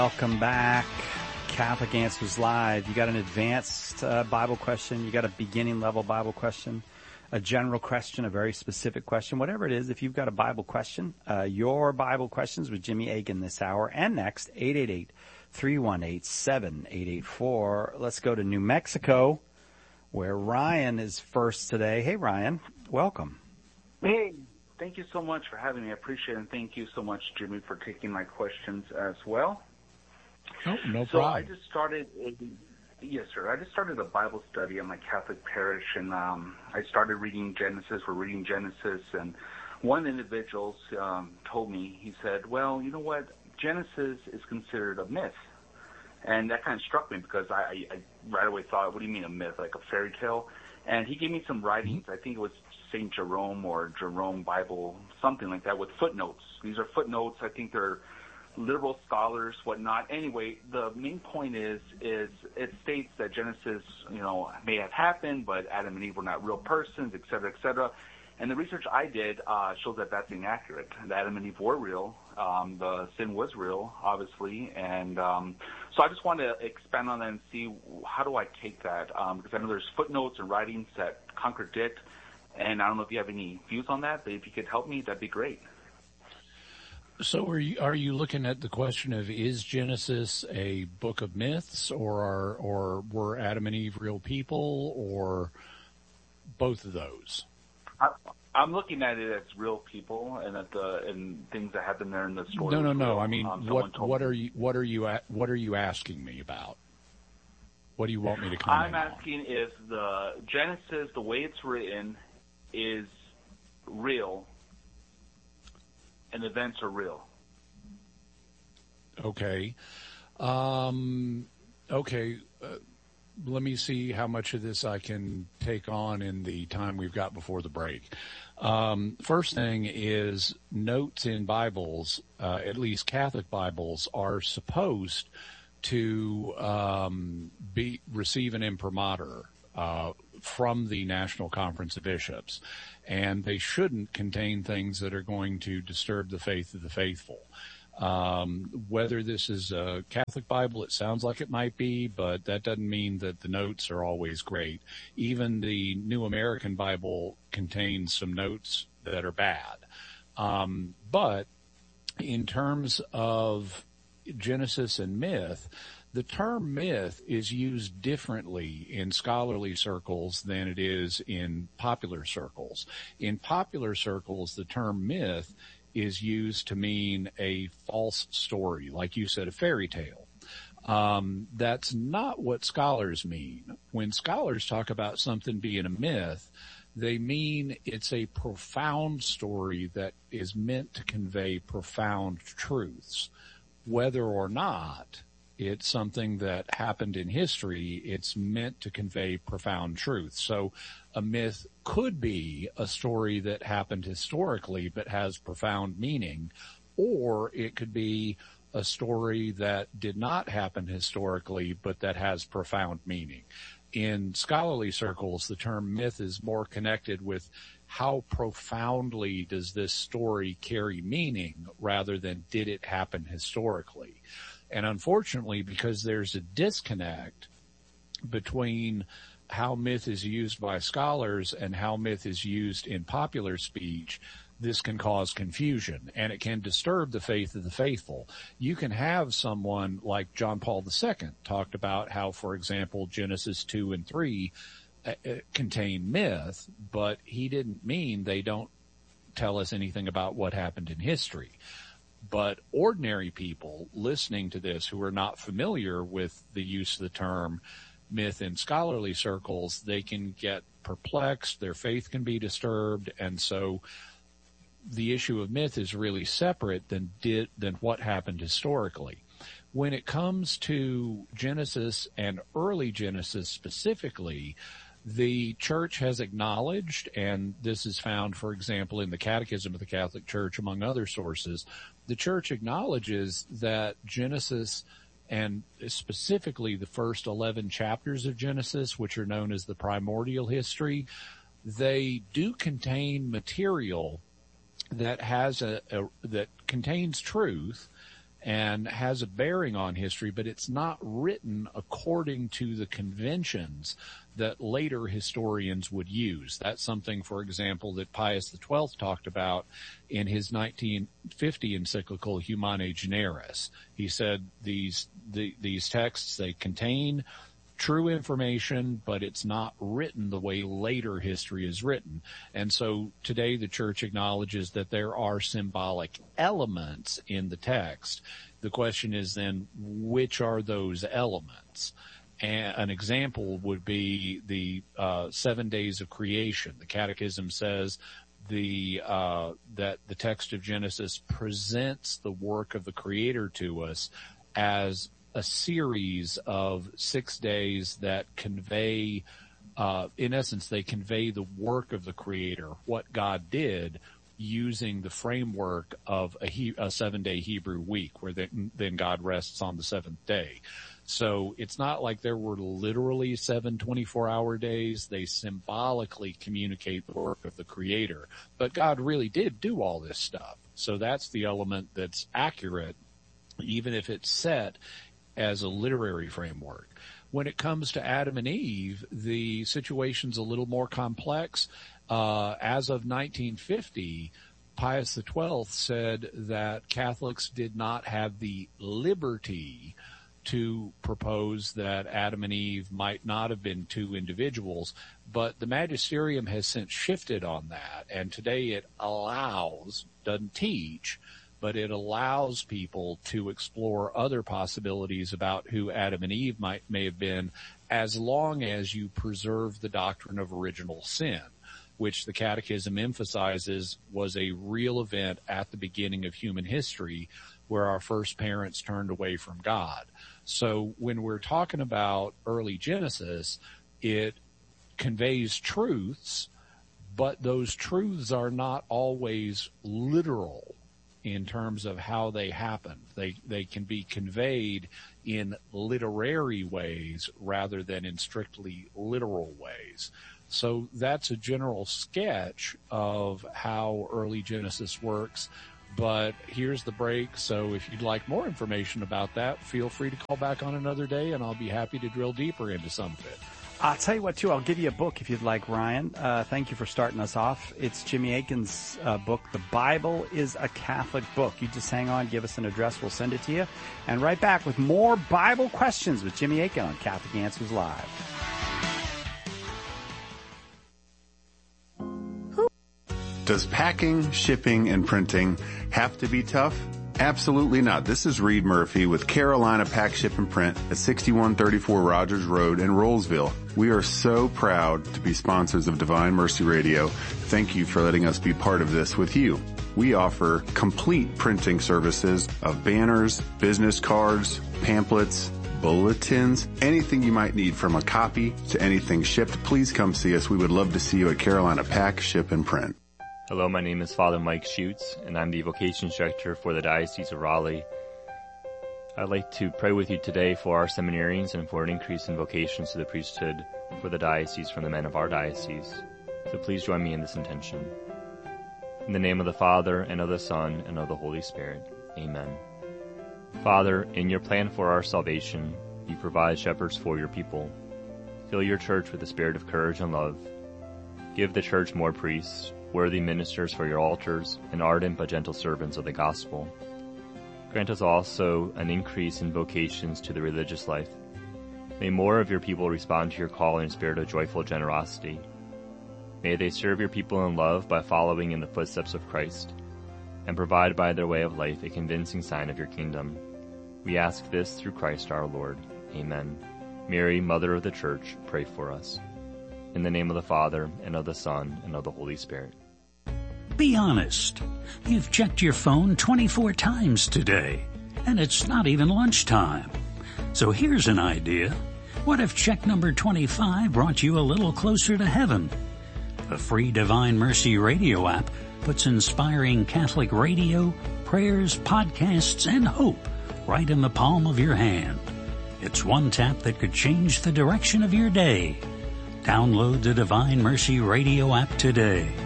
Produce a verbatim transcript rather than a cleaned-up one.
Welcome back. Catholic Answers Live. You got an advanced uh, Bible question. You got a beginning level Bible question, a general question, a very specific question, whatever it is. If you've got a Bible question, uh, your Bible questions with Jimmy Akin this hour and next, eight eight eight, three one eight, seven eight eight four. Let's go to New Mexico, where Ryan is first today. Hey, Ryan. Welcome. Hey, thank you so much for having me. I appreciate it. And thank you so much, Jimmy, for taking my questions as well. Oh, no problem. So I just started, a, yes, sir. I just started a Bible study in my Catholic parish, and um, I started reading Genesis. We're reading Genesis, and one individual um, told me, he said, well, you know what, Genesis is considered a myth. And that kind of struck me because I, I, I right away thought, what do you mean a myth, like a fairy tale? And he gave me some writings. I think it was Saint Jerome or Jerome Bible, something like that, with footnotes. These are footnotes. I think they're liberal scholars, whatnot. Anyway, the main point is, is it states that Genesis, you know, may have happened, but Adam and Eve were not real persons, et cetera, et cetera. And the research I did uh, shows that that's inaccurate. That Adam and Eve were real. Um, the sin was real, obviously. And um, so I just want to expand on that and see how do I take that, um, because I know there's footnotes and writings that contradict, and I don't know if you have any views on that, but if you could help me, that'd be great. So are you, are you looking at the question of, is Genesis a book of myths, or are, or were Adam and Eve real people, or both of those? I, I'm looking at it as real people, and at the and things that happen there in the story. No, no, no. Real. I mean, um, what what are you what are you what are you asking me about? What do you want me to comment I'm asking on? If the Genesis, the way it's written, is real. And events are real. Okay. Um, okay. Uh, let me see how much of this I can take on in the time we've got before the break. Um, first thing is, notes in Bibles, uh, at least Catholic Bibles, are supposed to um, be receive an imprimatur uh, from the National Conference of Bishops, and they shouldn't contain things that are going to disturb the faith of the faithful. Um, whether this is a Catholic Bible, it sounds like it might be, but that doesn't mean that the notes are always great. Even the New American Bible contains some notes that are bad. Um, but in terms of Genesis and myth, the term myth is used differently in scholarly circles than it is in popular circles. In popular circles, the term myth is used to mean a false story, like you said, a fairy tale. Um, that's not what scholars mean. When scholars talk about something being a myth, they mean it's a profound story that is meant to convey profound truths. Whether or not it's something that happened in history, it's meant to convey profound truth. So a myth could be a story that happened historically but has profound meaning, or it could be a story that did not happen historically but that has profound meaning. In scholarly circles, the term myth is more connected with how profoundly does this story carry meaning rather than did it happen historically. And unfortunately, because there's a disconnect between how myth is used by scholars and how myth is used in popular speech, this can cause confusion, and it can disturb the faith of the faithful. You can have someone like John Paul the Second talked about how, for example, Genesis two and three uh, contain myth, but he didn't mean they don't tell us anything about what happened in history. But ordinary people listening to this who are not familiar with the use of the term myth in scholarly circles, they can get perplexed, their faith can be disturbed, and so the issue of myth is really separate than did than what happened historically. When it comes to Genesis and early Genesis specifically, the church has acknowledged, and this is found, for example, in the Catechism of the Catholic Church, among other sources, the church acknowledges that Genesis, and specifically the first eleven chapters of Genesis, which are known as the primordial history, they do contain material that has a, a that contains truth and has a bearing on history, but it's not written according to the conventions that later historians would use. That's something, for example, that Pius the twelfth talked about in his nineteen fifty encyclical Humanae Generis. He said these the, these texts, they contain true information, but it's not written the way later history is written. And so today the church acknowledges that there are symbolic elements in the text. The question is then, which are those elements? And an example would be the uh, seven days of creation. The Catechism says the uh, that the text of Genesis presents the work of the Creator to us as a series of six days that convey, uh, in essence, they convey the work of the Creator, what God did, using the framework of a, he, a seven-day Hebrew week, where then, then God rests on the seventh day. So it's not like there were literally seven twenty-four hour days. They symbolically communicate the work of the Creator. But God really did do all this stuff. So that's the element that's accurate, even if it's set as a literary framework. When it comes to Adam and Eve, the situation's a little more complex. Uh, as of nineteen fifty, Pius the twelfth said that Catholics did not have the liberty to propose that Adam and Eve might not have been two individuals, but the magisterium has since shifted on that, and today it allows, doesn't teach, but it allows people to explore other possibilities about who Adam and Eve might may have been, as long as you preserve the doctrine of original sin, which the Catechism emphasizes was a real event at the beginning of human history where our first parents turned away from God. So when we're talking about early Genesis, it conveys truths, but those truths are not always literal in terms of how they happen. They they can be conveyed in literary ways rather than in strictly literal ways. So that's a general sketch of how early Genesis works. But here's the break. So if you'd like more information about that, feel free to call back on another day, and I'll be happy to drill deeper into some of it. I'll tell you what, too. I'll give you a book if you'd like, Ryan. Uh, thank you for starting us off. It's Jimmy Akin's uh, book, The Bible is a Catholic Book. You just hang on, give us an address, we'll send it to you. And right back with more Bible questions with Jimmy Akin on Catholic Answers Live. Does packing, shipping, and printing have to be tough? Absolutely not. This is Reed Murphy with Carolina Pack, Ship, and Print at sixty-one thirty-four Rogers Road in Rollsville. We are so proud to be sponsors of Divine Mercy Radio. Thank you for letting us be part of this with you. We offer complete printing services of banners, business cards, pamphlets, bulletins, anything you might need, from a copy to anything shipped. Please come see us. We would love to see you at Carolina Pack, Ship, and Print. Hello, my name is Father Mike Schutz, and I'm the Vocations Director for the Diocese of Raleigh. I'd like to pray with you today for our seminarians and for an increase in vocations to the priesthood for the diocese from the men of our diocese. So please join me in this intention. In the name of the Father, and of the Son, and of the Holy Spirit. Amen. Father, in your plan for our salvation, you provide shepherds for your people. Fill your church with the spirit of courage and love. Give the church more priests, worthy ministers for your altars, and ardent but gentle servants of the gospel. Grant us also an increase in vocations to the religious life. May more of your people respond to your call in a spirit of joyful generosity. May they serve your people in love by following in the footsteps of Christ, and provide by their way of life a convincing sign of your kingdom. We ask this through Christ our Lord. Amen. Mary, Mother of the Church, pray for us. In the name of the Father, and of the Son, and of the Holy Spirit. Be honest. You've checked your phone twenty-four times today, and it's not even lunchtime. So here's an idea. What if check number twenty-five brought you a little closer to heaven? The free Divine Mercy Radio app puts inspiring Catholic radio, prayers, podcasts, and hope right in the palm of your hand. It's one tap that could change the direction of your day. Download the Divine Mercy Radio app today.